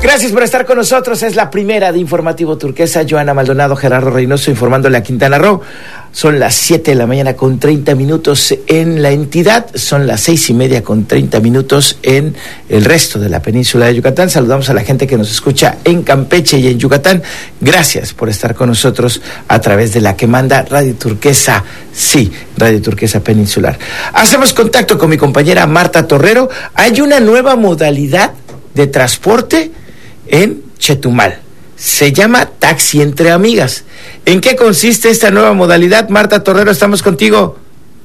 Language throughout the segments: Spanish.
Gracias por estar con nosotros. Es la primera de Informativo Turquesa. Joana Maldonado, Gerardo Reynoso informándole a Quintana Roo. Son las 7 de la mañana con 30 minutos en la entidad. Son las 6:30 con 30 minutos en el resto de la península de Yucatán. Saludamos a la gente que nos escucha en Campeche y en Yucatán. Gracias por estar con nosotros a través de la que manda Radio Turquesa. Sí, Radio Turquesa Peninsular. Hacemos contacto con mi compañera Marta Torrero. Hay una nueva modalidad de transporte en Chetumal. Se llama Taxi entre Amigas. ¿En qué consiste esta nueva modalidad? Marta Torrero, estamos contigo.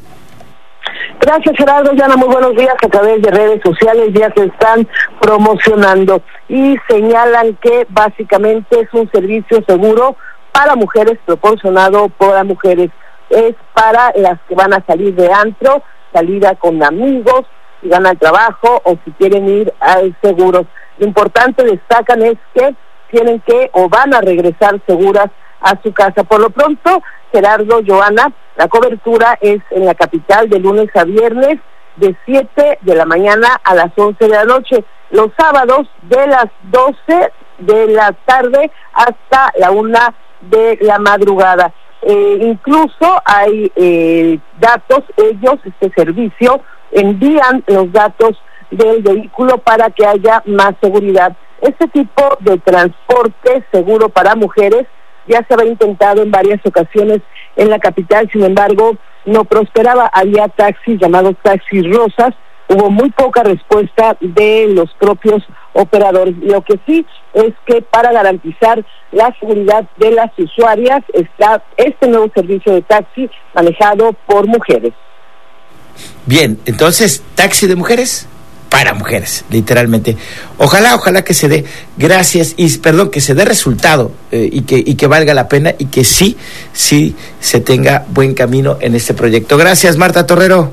Gracias, Gerardo. Yana, muy buenos días. A través de redes sociales ya se están promocionando y señalan que básicamente es un servicio seguro para mujeres, proporcionado por las mujeres. Es para las que van a salir de antro, salida con amigos, si van al trabajo o si quieren ir a seguros. Lo importante, destacan, es que tienen que o van a regresar seguras a su casa. Por lo pronto, Gerardo, Joana, la cobertura es en la capital de lunes a viernes de 7 de la mañana a las 11 de la noche. Los sábados de las 12 de la tarde hasta la 1 de la madrugada. Incluso hay datos, ellos, este servicio, envían los datos del vehículo para que haya más seguridad. Este tipo de transporte seguro para mujeres ya se había intentado en varias ocasiones en la capital, sin embargo, no prosperaba. Había taxis llamados taxis rosas, hubo muy poca respuesta de los propios operadores. Lo que sí es que para garantizar la seguridad de las usuarias está este nuevo servicio de taxi manejado por mujeres. Bien, entonces, taxi de mujeres para mujeres, literalmente. Ojalá que se dé, gracias, y perdón, que se dé resultado y que valga la pena y que sí se tenga buen camino en este proyecto. Gracias, Marta Torrero.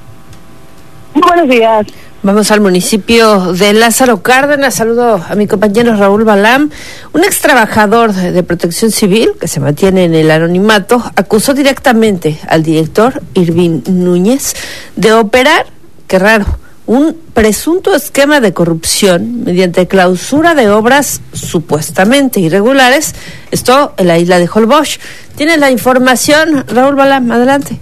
Muy buenos días. Vamos al municipio de Lázaro Cárdenas. Saludo a mi compañero Raúl Balam. Un ex trabajador de Protección Civil, que se mantiene en el anonimato, acusó directamente al director Irving Núñez de operar, qué raro, un presunto esquema de corrupción mediante clausura de obras supuestamente irregulares, esto en la isla de Holbox. ¿Tienes la información, Raúl Balam? Adelante.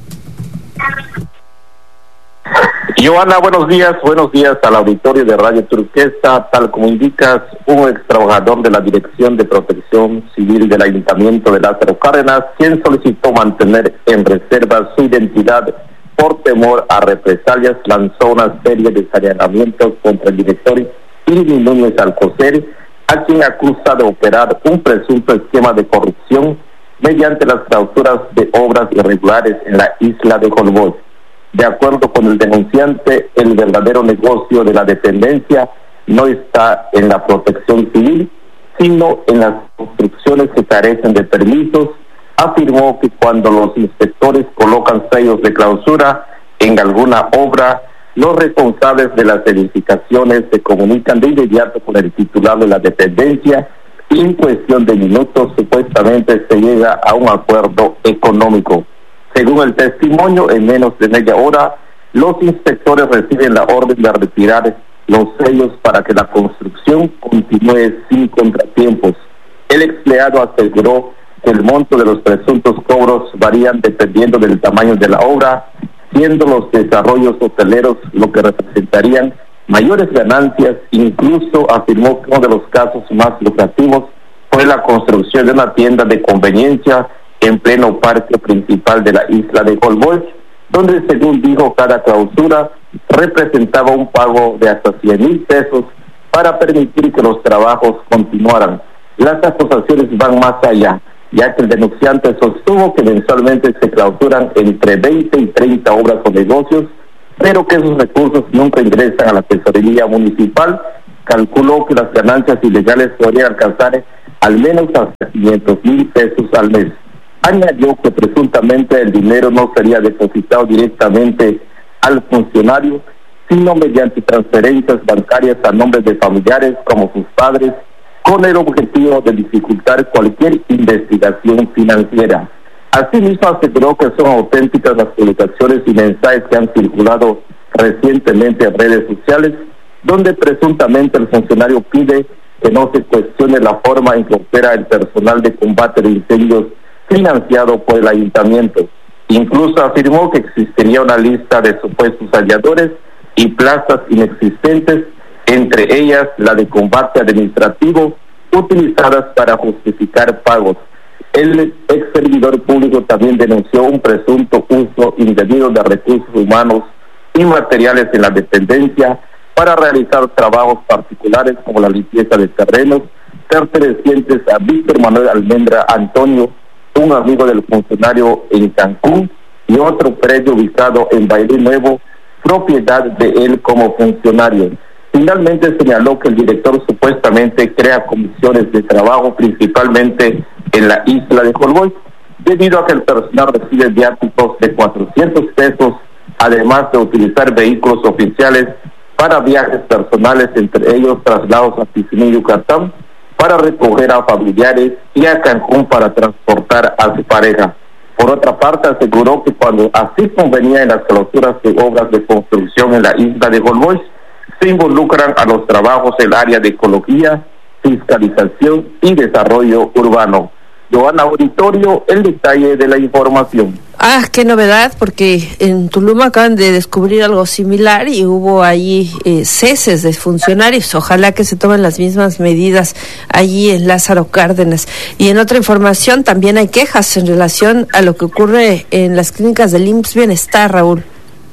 Joana, buenos días al auditorio de Radio Turquesa. Tal como indicas, un ex trabajador de la Dirección de Protección Civil del Ayuntamiento de Lázaro Cárdenas, quien solicitó mantener en reserva su identidad por temor a represalias, lanzó una serie de señalamientos contra el director Irving Núñez Alcocer, a quien acusa de operar un presunto esquema de corrupción mediante las clausuras de obras irregulares en la isla de Holbox. De acuerdo con el denunciante, el verdadero negocio de la dependencia no está en la protección civil, sino en las construcciones que carecen de permisos. Afirmó que cuando los inspectores colocan sellos de clausura en alguna obra, los responsables de las edificaciones se comunican de inmediato con el titular de la dependencia y en cuestión de minutos supuestamente se llega a un acuerdo económico. Según el testimonio, en menos de media hora, los inspectores reciben la orden de retirar los sellos para que la construcción continúe sin contratiempos. El empleado aseguró que el monto de los presuntos cobros varían dependiendo del tamaño de la obra, siendo los desarrollos hoteleros lo que representarían mayores ganancias. Incluso afirmó que uno de los casos más lucrativos fue la construcción de una tienda de conveniencia en pleno parque principal de la isla de Holbox, donde, según dijo, cada clausura representaba un pago de hasta 100,000 pesos para permitir que los trabajos continuaran. Las acusaciones van más allá, ya que el denunciante sostuvo que mensualmente se clausuran entre 20 y 30 obras o negocios, pero que esos recursos nunca ingresan a la tesorería municipal. Calculó que las ganancias ilegales podrían alcanzar al menos hasta 500,000 pesos al mes. Añadió que presuntamente el dinero no sería depositado directamente al funcionario, sino mediante transferencias bancarias a nombre de familiares como sus padres, con el objetivo de dificultar cualquier investigación financiera. Asimismo, aseguró que son auténticas las publicaciones y mensajes que han circulado recientemente en redes sociales, donde presuntamente el funcionario pide que no se cuestione la forma en que opera el personal de combate de incendios financiado por el ayuntamiento. Incluso afirmó que existiría una lista de supuestos halladores y plazas inexistentes, entre ellas la de combate administrativo, utilizadas para justificar pagos. El ex servidor público también denunció un presunto uso indebido de recursos humanos y materiales en la dependencia para realizar trabajos particulares como la limpieza de terrenos pertenecientes a Víctor Manuel Almendra Antonio, un amigo del funcionario en Cancún, y otro predio ubicado en Bailey Nuevo, propiedad de él como funcionario. Finalmente señaló que el director supuestamente crea comisiones de trabajo principalmente en la isla de Holbox, debido a que el personal recibe viáticos de 400 pesos, además de utilizar vehículos oficiales para viajes personales, entre ellos traslados a Pichiní, Yucatán, para recoger a familiares, y a Cancún para transportar a su pareja. Por otra parte, aseguró que cuando así convenía en las clausuras de obras de construcción en la isla de Holbox, se involucran a los trabajos del área de ecología, fiscalización y desarrollo urbano. Joana Auditorio, el detalle de la información. Ah, qué novedad, porque en Tulum acaban de descubrir algo similar y hubo allí ceses de funcionarios. Ojalá que se tomen las mismas medidas allí en Lázaro Cárdenas. Y en otra información también hay quejas en relación a lo que ocurre en las clínicas del IMSS Bienestar, Raúl.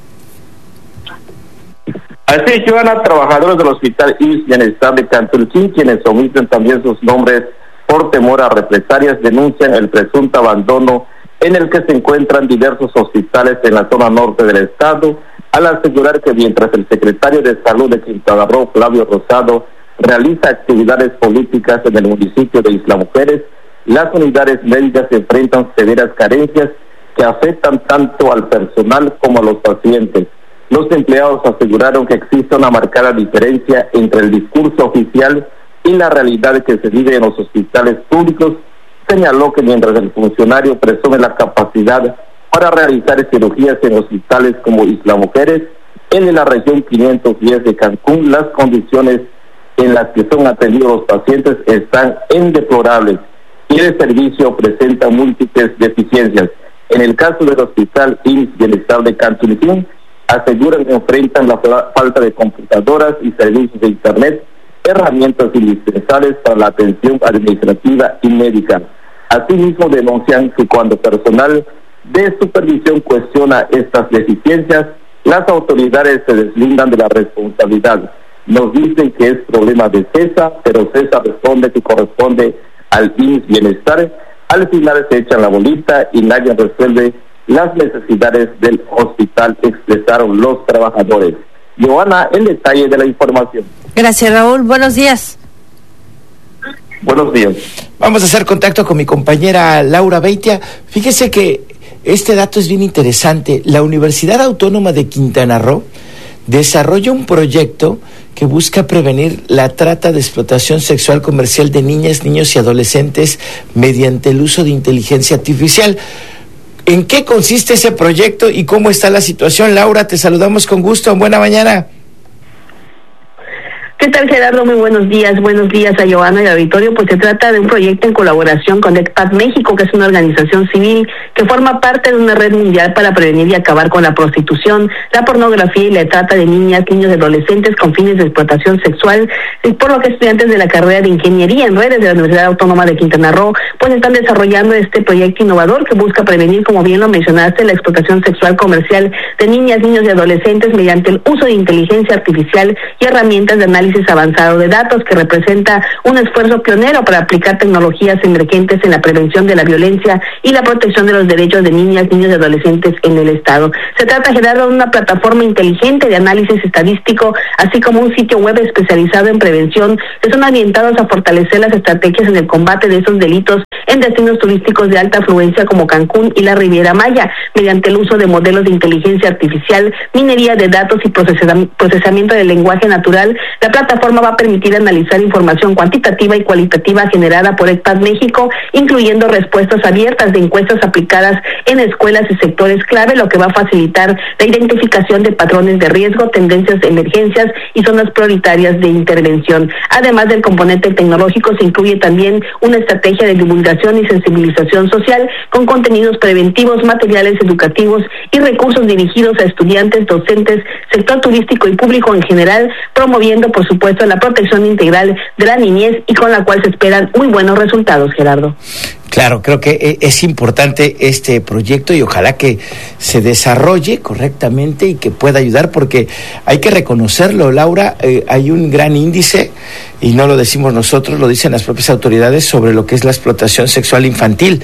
Así es, Joana, trabajadores del Hospital IMSS Bienestar de Cantulquín, quienes omiten también sus nombres por temor a represalias, denuncian el presunto abandono en el que se encuentran diversos hospitales en la zona norte del estado, al asegurar que mientras el secretario de Salud de Quintana Roo, Flavio Rosado, realiza actividades políticas en el municipio de Isla Mujeres, las unidades médicas se enfrentan severas carencias que afectan tanto al personal como a los pacientes. Los empleados aseguraron que existe una marcada diferencia entre el discurso oficial y la realidad que se vive en los hospitales públicos. Señaló que mientras el funcionario presume la capacidad para realizar cirugías en hospitales como Isla Mujeres, en la región 510 de Cancún, las condiciones en las que son atendidos los pacientes están deplorables y el servicio presenta múltiples deficiencias. En el caso del Hospital IMSS Bienestar de Cantulquín, aseguran que enfrentan la falta de computadoras y servicios de internet, herramientas indispensables para la atención administrativa y médica. Asimismo, denuncian que cuando personal de supervisión cuestiona estas deficiencias, las autoridades se deslindan de la responsabilidad. Nos dicen que es problema de CESA, pero CESA responde que corresponde al IMSS Bienestar. Al final se echan la bolita y nadie resuelve las necesidades del hospital, expresaron los trabajadores. Joana, el detalle de la información. Gracias, Raúl. Buenos días. Buenos días. Vamos a hacer contacto con mi compañera Laura Beitia. Fíjese que este dato es bien interesante. La Universidad Autónoma de Quintana Roo desarrolla un proyecto que busca prevenir la trata de explotación sexual comercial de niñas, niños y adolescentes mediante el uso de inteligencia artificial. ¿En qué consiste ese proyecto y cómo está la situación? Laura, te saludamos con gusto. Buena mañana. ¿Qué tal, Gerardo? Muy buenos días a Joana y al auditorio. Pues se trata de un proyecto en colaboración con ECPAT México, que es una organización civil que forma parte de una red mundial para prevenir y acabar con la prostitución, la pornografía y la trata de niñas, niños y adolescentes con fines de explotación sexual, por lo que estudiantes de la carrera de Ingeniería en Redes de la Universidad Autónoma de Quintana Roo pues están desarrollando este proyecto innovador que busca prevenir, como bien lo mencionaste, la explotación sexual comercial de niñas, niños y adolescentes mediante el uso de inteligencia artificial y herramientas de análisis avanzado de datos, que representa un esfuerzo pionero para aplicar tecnologías emergentes en la prevención de la violencia y la protección de los derechos de niñas, niños y adolescentes en el Estado. Se trata, Gerardo, de una plataforma inteligente de análisis estadístico, así como un sitio web especializado en prevención, que son orientados a fortalecer las estrategias en el combate de esos delitos en destinos turísticos de alta afluencia como Cancún y la Riviera Maya, mediante el uso de modelos de inteligencia artificial, minería de datos y procesamiento del lenguaje natural. La plataforma va a permitir analizar información cuantitativa y cualitativa generada por ECPAD México, incluyendo respuestas abiertas de encuestas aplicadas en escuelas y sectores clave, lo que va a facilitar la identificación de patrones de riesgo, tendencias de emergencias y zonas prioritarias de intervención. Además del componente tecnológico, se incluye también una estrategia de divulgación y sensibilización social con contenidos preventivos, materiales educativos y recursos dirigidos a estudiantes, docentes, sector turístico y público en general, promoviendo, por supuesto, la protección integral de la niñez y con la cual se esperan muy buenos resultados, Gerardo. Claro, creo que es importante este proyecto y ojalá que se desarrolle correctamente y que pueda ayudar, porque hay que reconocerlo, Laura, hay un gran índice, y no lo decimos nosotros, lo dicen las propias autoridades, sobre lo que es la explotación sexual infantil.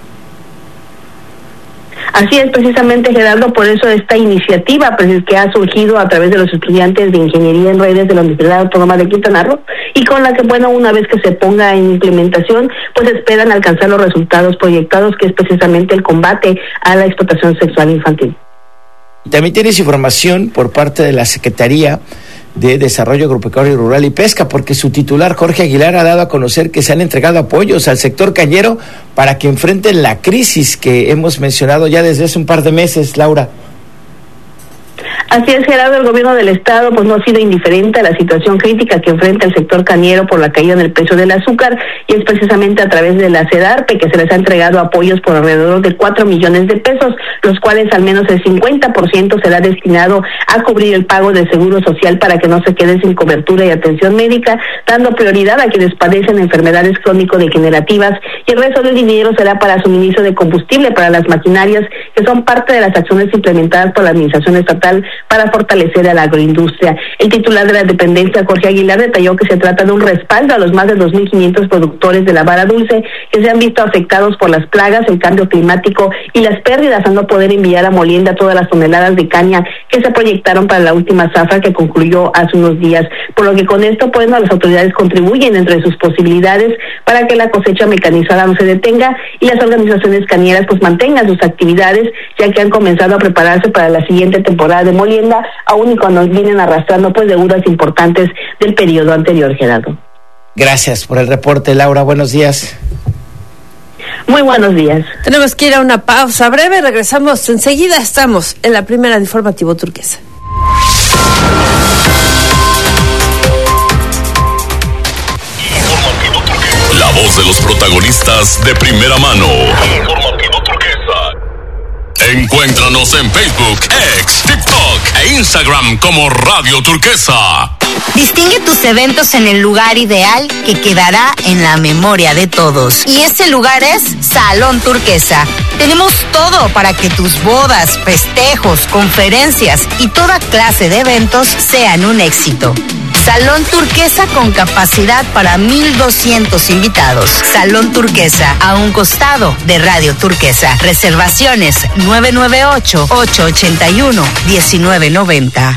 Así es, precisamente, Gerardo, por eso esta iniciativa pues, que ha surgido a través de los estudiantes de Ingeniería en Redes de la Universidad Autónoma de Quintana Roo, y con la que, bueno, una vez que se ponga en implementación, pues esperan alcanzar los resultados proyectados, que es precisamente el combate a la explotación sexual infantil. También tienes información por parte de la Secretaría de Desarrollo Agropecuario Rural y Pesca, porque su titular, Jorge Aguilar, ha dado a conocer que se han entregado apoyos al sector cañero para que enfrenten la crisis que hemos mencionado ya desde hace un par de meses, Laura. Así es, Gerardo, el gobierno del estado pues no ha sido indiferente a la situación crítica que enfrenta el sector cañero por la caída en el precio del azúcar, y es precisamente a través de la SEDARPE que se les ha entregado apoyos por alrededor de 4 millones de pesos, los cuales al menos el 50% será destinado a cubrir el pago del seguro social para que no se queden sin cobertura y atención médica, dando prioridad a quienes padecen enfermedades crónico-degenerativas, y el resto del dinero será para suministro de combustible para las maquinarias, que son parte de las acciones implementadas por la administración estatal para fortalecer a la agroindustria. El titular de la dependencia, Jorge Aguilar, detalló que se trata de un respaldo a los más de 2.500 productores de la vara dulce que se han visto afectados por las plagas, el cambio climático y las pérdidas al no poder enviar a Molienda todas las toneladas de caña que se proyectaron para la última zafra que concluyó hace unos días. Por lo que con esto, pues, las autoridades contribuyen entre sus posibilidades para que la cosecha mecanizada no se detenga y las organizaciones cañeras pues mantengan sus actividades, ya que han comenzado a prepararse para la siguiente temporada de molienda, aún y cuando vienen arrastrando pues deudas importantes del periodo anterior, Gerardo. Gracias por el reporte, Laura. Buenos días. Muy buenos días. Tenemos que ir a una pausa breve, regresamos enseguida, estamos en la primera de Informativo Turquesa. La voz de los protagonistas de primera mano. Informativo Turquesa. Encuéntranos en Facebook, X, TikTok e Instagram como Radio Turquesa. Distingue tus eventos en el lugar ideal que quedará en la memoria de todos. Y ese lugar es Salón Turquesa. Tenemos todo para que tus bodas, festejos, conferencias y toda clase de eventos sean un éxito. Salón Turquesa con capacidad para 1,200 invitados. Salón Turquesa, a un costado de Radio Turquesa. Reservaciones 998-881-1990.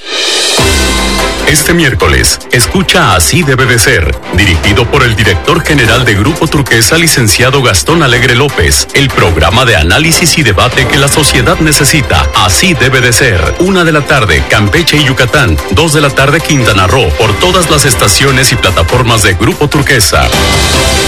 Este miércoles, escucha Así debe de ser, dirigido por el director general de Grupo Turquesa, licenciado Gastón Alegre López, el programa de análisis y debate que la sociedad necesita. Así debe de ser. 1 de la tarde, Campeche y Yucatán. 2 de la tarde, Quintana Roo, por todas las estaciones y plataformas de Grupo Turquesa.